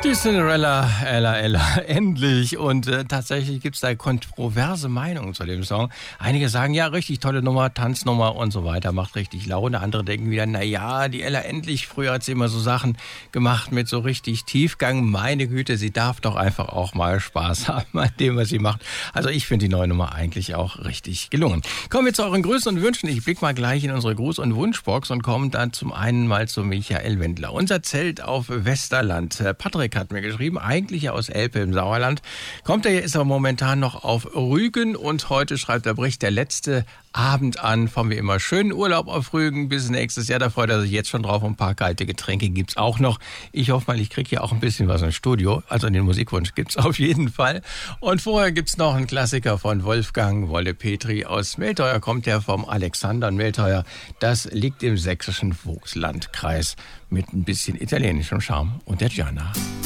Die Cinderella, Ella, endlich. Und tatsächlich gibt es da kontroverse Meinungen zu dem Song. Einige sagen, ja, richtig tolle Nummer, Tanznummer und so weiter, macht richtig Laune. Andere denken wieder, naja, die Ella endlich, früher hat sie immer so Sachen gemacht mit so richtig Tiefgang. Meine Güte, sie darf doch einfach auch mal Spaß haben an dem, was sie macht. Also ich finde die neue Nummer eigentlich auch richtig gelungen. Kommen wir zu euren Grüßen und Wünschen. Ich blicke mal gleich in unsere Gruß- und Wunschbox und komme dann zum einen mal zu Michael Wendler. Unser Zelt auf Westerland. Patrick hat mir geschrieben, eigentlich aus Elpe im Sauerland. Kommt er, ist aber momentan noch auf Rügen und heute schreibt er, bricht der letzte Abend an vom wie immer schönen Urlaub auf Rügen bis nächstes Jahr. Da freut er sich jetzt schon drauf. Ein paar kalte Getränke gibt's auch noch. Ich hoffe mal, ich kriege hier auch ein bisschen was im Studio. Also den Musikwunsch gibt's auf jeden Fall. Und vorher gibt's noch einen Klassiker von Wolfgang Wolle-Petri aus Melteuer. Kommt der vom Alexander in Melteuer. Das liegt im sächsischen Vogtlandkreis mit ein bisschen italienischem Charme und der Gianna.